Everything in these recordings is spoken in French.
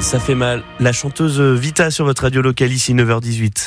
ça fait mal. La chanteuse Vita sur votre radio locale, ici 9h18.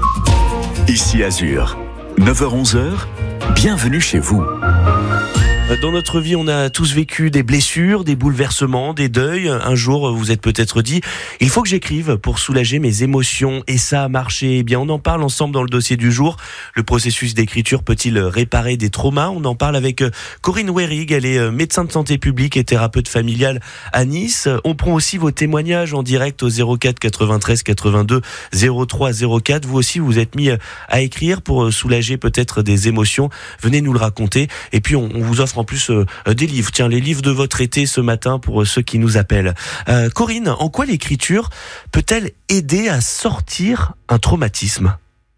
Ici Azur, 9h-11h, bienvenue chez vous. Dans notre vie, on a tous vécu des blessures, des bouleversements, des deuils. Un jour, vous vous êtes peut-être dit, il faut que j'écrive pour soulager mes émotions. Et ça a marché. Eh bien, on en parle ensemble dans le dossier du jour. Le processus d'écriture peut-il réparer des traumas ? On en parle avec Corinne Werrig. Elle est médecin de santé publique et thérapeute familiale à Nice. On prend aussi vos témoignages en direct au 04 93 82 03 04. Vous aussi, vous êtes mis à écrire pour soulager peut-être des émotions. Venez nous le raconter. Et puis, on vous offre en plus des livres. Tiens, les livres de votre été ce matin pour ceux qui nous appellent. Corinne, en quoi l'écriture peut-elle aider à sortir un traumatisme ?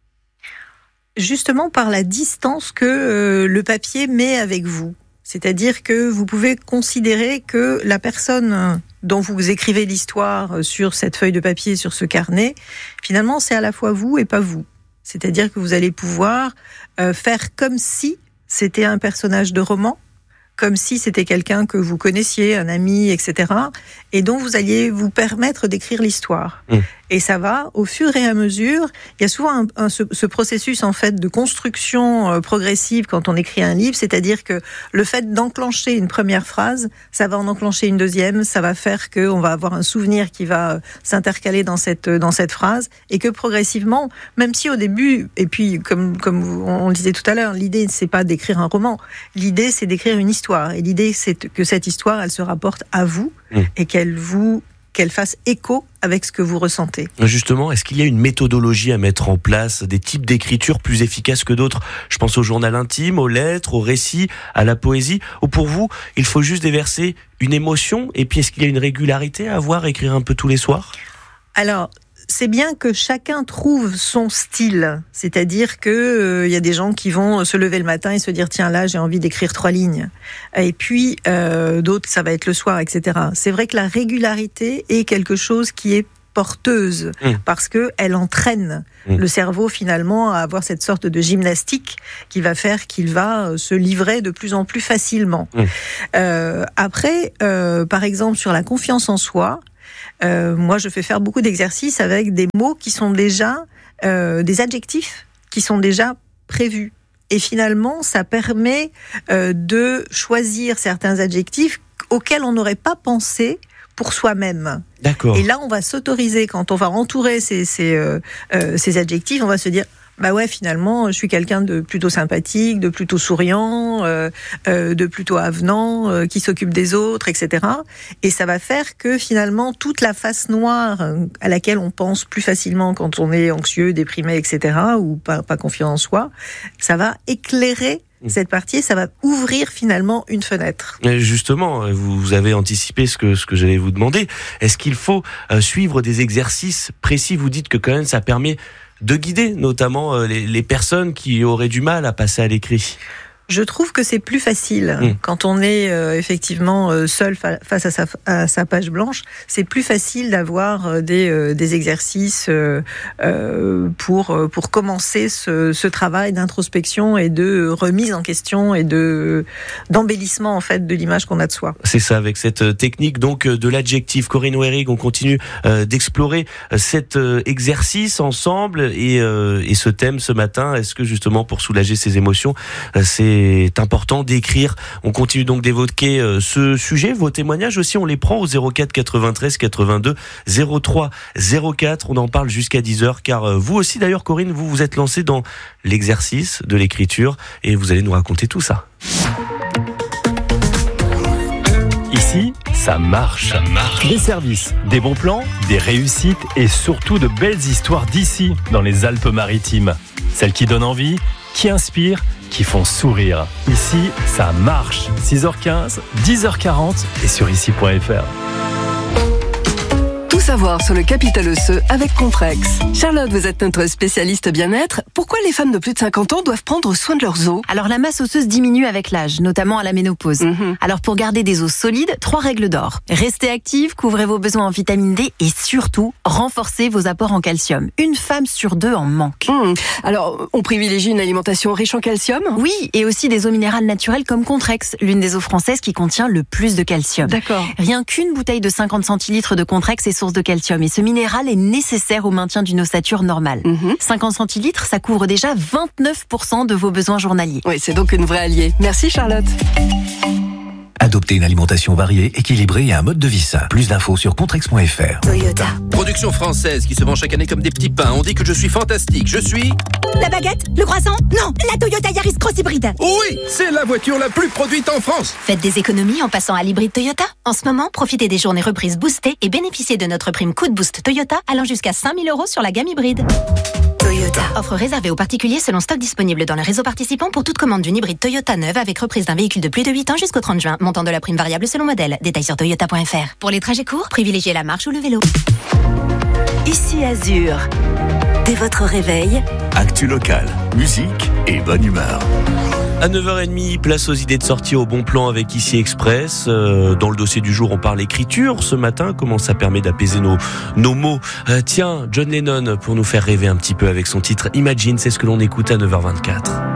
Justement par la distance que le papier met avec vous. C'est-à-dire que vous pouvez considérer que la personne dont vous écrivez l'histoire sur cette feuille de papier, sur ce carnet, finalement c'est à la fois vous et pas vous. C'est-à-dire que vous allez pouvoir faire comme si c'était un personnage de roman, comme si c'était quelqu'un que vous connaissiez, un ami, etc. Et dont vous alliez vous permettre d'écrire l'histoire. Et ça va, au fur et à mesure, il y a souvent ce processus en fait de construction progressive quand on écrit un livre, c'est-à-dire que le fait d'enclencher une première phrase, ça va en enclencher une deuxième, ça va faire qu'on va avoir un souvenir qui va s'intercaler dans cette phrase, et que progressivement, même si au début, et puis comme on le disait tout à l'heure, l'idée c'est pas d'écrire un roman, l'idée c'est d'écrire une histoire, et l'idée c'est que cette histoire elle se rapporte à vous et qu'elle fasse écho avec ce que vous ressentez. Justement, est-ce qu'il y a une méthodologie à mettre en place, des types d'écriture plus efficaces que d'autres ? Je pense au journal intime, aux lettres, aux récits, à la poésie. Ou pour vous, il faut juste déverser une émotion ? Et puis, est-ce qu'il y a une régularité à avoir, écrire un peu tous les soirs ? Alors, c'est bien que chacun trouve son style. C'est-à-dire que y a des gens qui vont se lever le matin et se dire « Tiens, là, j'ai envie d'écrire 3 lignes ». Et puis, d'autres, ça va être le soir, etc. C'est vrai que la régularité est quelque chose qui est porteuse, parce qu'elle entraîne le cerveau, finalement, à avoir cette sorte de gymnastique qui va faire qu'il va se livrer de plus en plus facilement. Après, par exemple, sur la confiance en soi, moi, je fais faire beaucoup d'exercices avec des mots qui sont déjà des adjectifs qui sont déjà prévus. Et finalement, ça permet de choisir certains adjectifs auxquels on n'aurait pas pensé pour soi-même. D'accord. Et là, on va s'autoriser, quand on va entourer ces adjectifs, on va se dire bah ouais, finalement, je suis quelqu'un de plutôt sympathique, de plutôt souriant, de plutôt avenant, qui s'occupe des autres, etc. Et ça va faire que finalement, toute la face noire à laquelle on pense plus facilement quand on est anxieux, déprimé, etc., ou pas confiant en soi, ça va éclairer cette partie, ça va ouvrir finalement une fenêtre. Justement, vous avez anticipé ce que j'allais vous demander. Est-ce qu'il faut suivre des exercices précis ? Vous dites que quand même ça permet de guider notamment les personnes qui auraient du mal à passer à l'écrit. Je trouve que c'est plus facile quand on est effectivement seul face à sa page blanche. C'est plus facile d'avoir des exercices pour commencer ce travail d'introspection et de remise en question et d'embellissement en fait de l'image qu'on a de soi. C'est ça, avec cette technique donc de l'adjectif. Corinne Werrig, on continue d'explorer cet exercice ensemble et ce thème ce matin. Est-ce que justement pour soulager ses émotions, c'est important d'écrire. On continue donc d'évoquer ce sujet. Vos témoignages aussi, on les prend au 04 93 82 03 04. On en parle jusqu'à 10h, car vous aussi d'ailleurs, Corinne, vous vous êtes lancée dans l'exercice de l'écriture et vous allez nous raconter tout ça. Ici, ça marche. Des services, des bons plans, des réussites et surtout de belles histoires d'ici, dans les Alpes-Maritimes. Celles qui donnent envie, qui inspirent, qui font sourire. Ici, ça marche. 6h15, 10h40 et sur ici.fr. Tout savoir sur le capital osseux avec Contrex. Charlotte, vous êtes notre spécialiste bien-être. Pourquoi les femmes de plus de 50 ans doivent prendre soin de leurs os ? Alors la masse osseuse diminue avec l'âge, notamment à la ménopause. Alors pour garder des os solides, 3 règles d'or. Restez active, couvrez vos besoins en vitamine D et surtout, renforcez vos apports en calcium. Une femme sur 2 en manque. Alors, on privilégie une alimentation riche en calcium ? Oui, et aussi des eaux minérales naturelles comme Contrex, l'une des eaux françaises qui contient le plus de calcium. D'accord. Rien qu'une bouteille de 50 centilitres de Contrex est source de calcium et ce minéral est nécessaire au maintien d'une ossature normale. 50 centilitres, ça couvre déjà 29% de vos besoins journaliers. Oui, c'est donc une vraie alliée. Merci Charlotte. Adoptez une alimentation variée, équilibrée et un mode de vie sain. Plus d'infos sur contrex.fr. Toyota. Production française qui se vend chaque année comme des petits pains. On dit que je suis fantastique. Je suis... La baguette? Le croissant? Non, la Toyota Yaris Cross Hybride. Oui, c'est la voiture la plus produite en France. Faites des économies en passant à l'hybride Toyota. En ce moment, profitez des journées reprises boostées et bénéficiez de notre prime Coup de Boost Toyota allant jusqu'à 5 000 € sur la gamme hybride. Toyota. Offre réservée aux particuliers selon stock disponible dans le réseau participant pour toute commande d'une hybride Toyota neuve avec reprise d'un véhicule de plus de 8 ans jusqu'au 30 juin. Montant de la prime variable selon modèle. Détails sur toyota.fr. Pour les trajets courts, privilégiez la marche ou le vélo. Ici Azur. Dès votre réveil, Actu locale, musique et bonne humeur. À 9h30, place aux idées de sortie au bon plan avec Ici Express. Dans le dossier du jour, on parle écriture ce matin, comment ça permet d'apaiser nos mots. Tiens, John Lennon pour nous faire rêver un petit peu avec son titre Imagine, c'est ce que l'on écoute à 9h24.